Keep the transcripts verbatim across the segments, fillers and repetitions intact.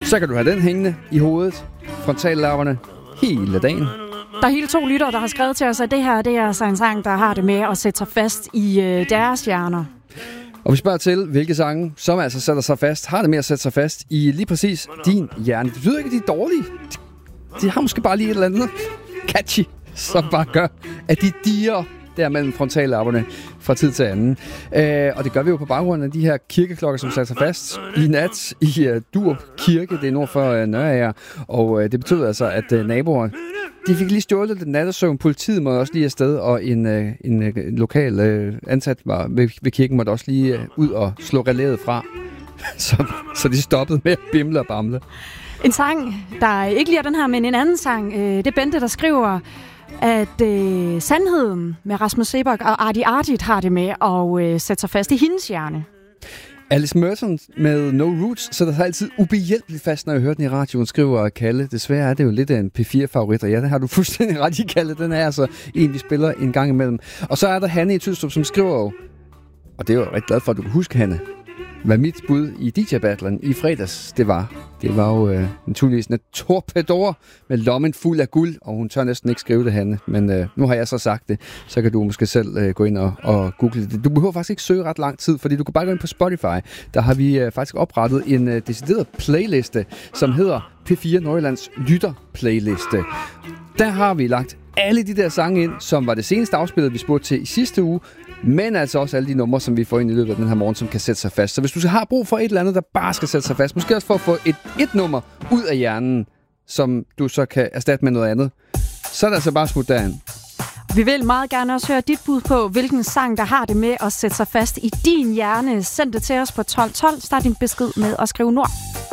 så kan du have den hængende i hovedet, frontallapperne, hele dagen. Der er hele to lyttere, der har skrevet til os, at det her det er altså en sang, der har det med at sætte sig fast i øh, deres hjerner. Og vi spørger til, hvilke sange, som altså sætter sig fast, har det med at sætte sig fast i lige præcis din hjerne. Det betyder ikke, at de er dårlige. De, de har måske bare lige et eller andet catchy, som bare gør, at de dirrer der mellem frontallapperne fra tid til anden. Øh, og det gør vi jo på baggrund af de her kirkeklokker, som sætter sig fast i nat i uh, Durup Kirke. Det er nord for uh, Nørager. Og uh, det betyder altså, at uh, naboer, de fik lige stjålet den nattesøvn. Politiet måtte også lige afsted, og en, uh, en uh, lokal uh, ansat var ved, ved kirken måtte også lige uh, ud og slå relæet fra. så, så de stoppede med at bimle og bamle. En sang, der ikke lige er den her, men en anden sang. Øh, det er Bente, der skriver, at øh, sandheden med Rasmus Seebach og Artie Artit har det med at øh, sætte sig fast i hendes hjerne. Alice Merton med No Roots sætter sig altid ubehjælpeligt fast, når jeg hører den i radioen, skriver Kalle. Desværre er det jo lidt af en P fire favorit, og ja, det har du fuldstændig ret i, Kalle. Den er altså en, vi spiller en gang imellem. Og så er der Hanne i Tylstrup, som skriver jo, og det er jo rigtig glad for, at du kan huske, Hanne, hvad mit bud i D J-battlen i fredags, det var. Det var jo øh, naturligvis en torpedor med lommen fuld af guld, og hun tør næsten ikke skrive det, Hanne. Men øh, nu har jeg så sagt det, så kan du måske selv øh, gå ind og, og google det. Du behøver faktisk ikke søge ret lang tid, fordi du kan bare gå ind på Spotify. Der har vi øh, faktisk oprettet en øh, decideret playliste, som hedder P fire Nordjyllands lytter-playliste. Der har vi lagt alle de der sange ind, som var det seneste afspillet, vi spurgte til i sidste uge, men altså også alle de numre, som vi får ind i løbet af den her morgen, som kan sætte sig fast. Så hvis du har brug for et eller andet, der bare skal sætte sig fast, måske også for at få et, et nummer ud af hjernen, som du så kan erstatte med noget andet, så er det altså bare smut derind. Vi vil meget gerne også høre dit bud på, hvilken sang, der har det med at sætte sig fast i din hjerne. Send det til os på tolv tolv. Start din besked med at skrive Nord.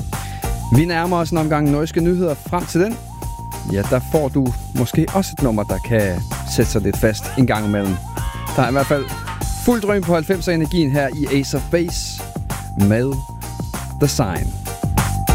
Vi nærmer os en omgang norske nyheder. Frem til den, ja, der får du måske også et nummer, der kan sætte sig lidt fast en gang imellem. Der er i hvert fald fuld drøm på halvfemser energien her i Ace of Base med The Sign.